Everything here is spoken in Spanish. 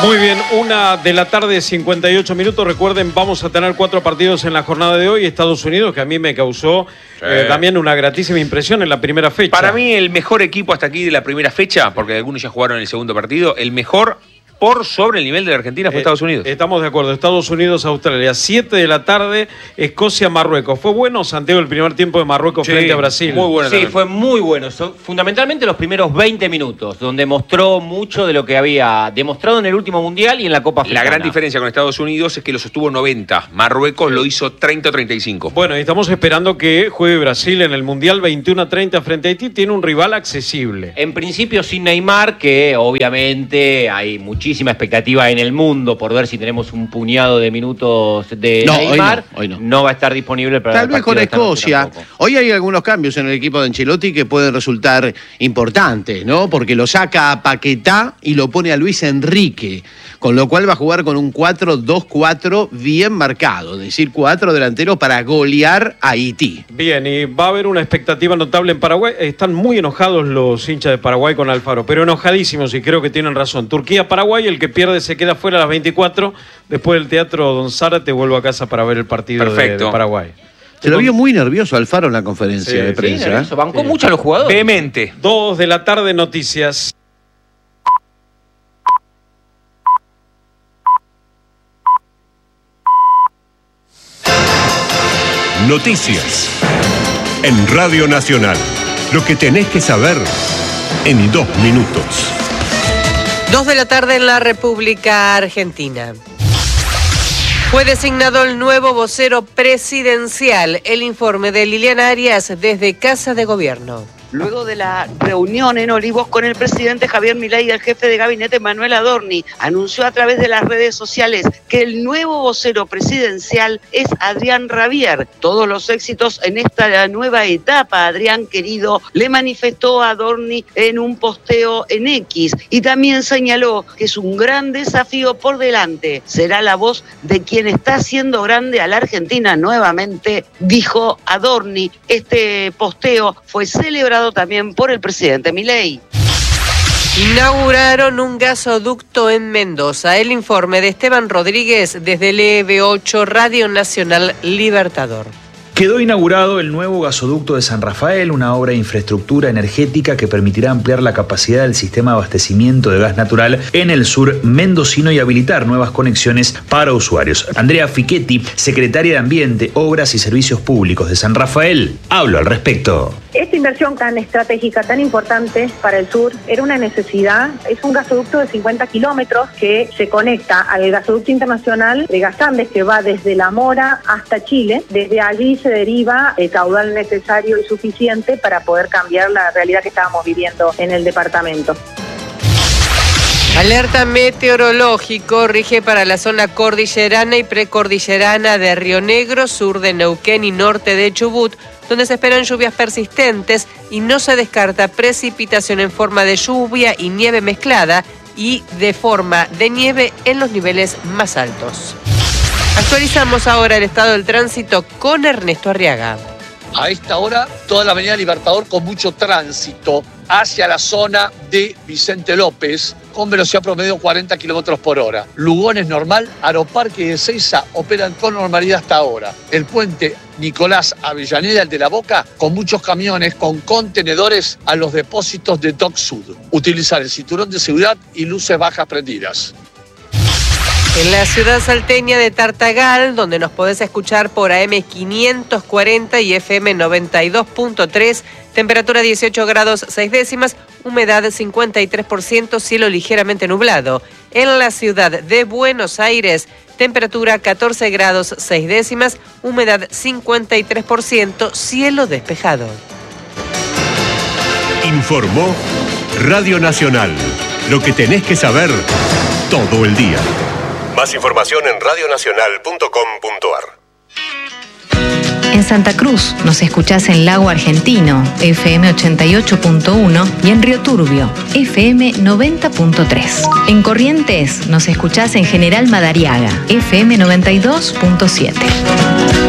Muy bien, 1:58 p.m. Recuerden, vamos a tener 4 partidos en la jornada de hoy. Estados Unidos, que a mí me causó también una gratísima impresión en la primera fecha. Para mí, el mejor equipo hasta aquí de la primera fecha, porque algunos ya jugaron el segundo partido, el mejor por sobre el nivel de la Argentina fue Estados Unidos. Estamos de acuerdo. Estados Unidos, Australia. 7 p.m, Escocia, Marruecos. ¿Fue bueno, Santiago, el primer tiempo de Marruecos frente a Brasil? Muy bueno. Sí, fue muy bueno. Fundamentalmente los primeros 20 minutos, donde mostró mucho de lo que había demostrado en el último Mundial y en la Copa Africana. La gran diferencia con Estados Unidos es que lo sostuvo 90. Marruecos lo hizo 30 o 35. Bueno, y estamos esperando que juegue Brasil en el Mundial 21-30 frente a Haití. Tiene un rival accesible. En principio sin Neymar, que obviamente hay muchísima expectativa en el mundo por ver si tenemos un puñado de minutos de Neymar. Hoy no. No va a estar disponible para tal vez con Escocia. Hoy hay algunos cambios en el equipo de Ancelotti que pueden resultar importantes, ¿no? Porque lo saca a Paquetá y lo pone a Luis Enrique, con lo cual va a jugar con un 4-2-4 bien marcado, es decir, 4 delanteros para golear a Haití. Bien, y va a haber una expectativa notable en Paraguay. Están muy enojados los hinchas de Paraguay con Alfaro, pero enojadísimos, y creo que tienen razón. Turquía-Paraguay, el que pierde se queda fuera a las 24. Después del Teatro Don Zárate vuelvo a casa para ver el partido de Paraguay. Se lo vio muy nervioso Alfaro en la conferencia de prensa. Sí, bancó mucho a los jugadores. Vehemente. 2 p.m, noticias. Noticias en Radio Nacional. Lo que tenés que saber en 2 minutos. 2 p.m. en la República Argentina. Fue designado el nuevo vocero presidencial. El informe de Liliana Arias desde Casa de Gobierno. Luego de la reunión en Olivos con el presidente Javier Milei y el jefe de gabinete Manuel Adorni, anunció a través de las redes sociales que el nuevo vocero presidencial es Adrián Rabier. Todos los éxitos en esta nueva etapa, Adrián querido, le manifestó a Adorni en un posteo en X, y también señaló que es un gran desafío por delante. Será la voz de quien está haciendo grande a la Argentina nuevamente, dijo Adorni. Este posteo fue celebrado también por el presidente Milei. Inauguraron un gasoducto en Mendoza. El informe de Esteban Rodríguez desde el EB8 Radio Nacional Libertador. Quedó inaugurado el nuevo gasoducto de San Rafael, una obra de infraestructura energética que permitirá ampliar la capacidad del sistema de abastecimiento de gas natural en el sur mendocino y habilitar nuevas conexiones para usuarios. Andrea Fichetti, secretaria de Ambiente, Obras y Servicios Públicos de San Rafael, habló al respecto. Esta inversión tan estratégica, tan importante para el sur, era una necesidad. Es un gasoducto de 50 kilómetros que se conecta al gasoducto internacional de Gas Andes, que va desde La Mora hasta Chile. Desde allí se deriva el caudal necesario y suficiente para poder cambiar la realidad que estábamos viviendo en el departamento. Alerta meteorológico rige para la zona cordillerana y precordillerana de Río Negro, sur de Neuquén y norte de Chubut, donde se esperan lluvias persistentes y no se descarta precipitación en forma de lluvia y nieve mezclada y de forma de nieve en los niveles más altos. Actualizamos ahora el estado del tránsito con Ernesto Arriaga. A esta hora, toda la avenida Libertador con mucho tránsito hacia la zona de Vicente López, con velocidad promedio 40 kilómetros por hora. Lugones normal, Aeroparque y Ezeiza operan con normalidad hasta ahora. El puente Nicolás Avellaneda, el de La Boca, con muchos camiones con contenedores a los depósitos de Dock Sud. Utilizar el cinturón de seguridad y luces bajas prendidas. En la ciudad salteña de Tartagal, donde nos podés escuchar por AM 540 y FM 92.3, temperatura 18 grados 6 décimas, humedad 53%, cielo ligeramente nublado. En la ciudad de Buenos Aires, temperatura 14 grados 6 décimas, humedad 53%, cielo despejado. Informó Radio Nacional. Lo que tenés que saber todo el día. Más información en radionacional.com.ar. En Santa Cruz nos escuchás en Lago Argentino, FM 88.1 y en Río Turbio, FM 90.3. En Corrientes nos escuchás en General Madariaga, FM 92.7.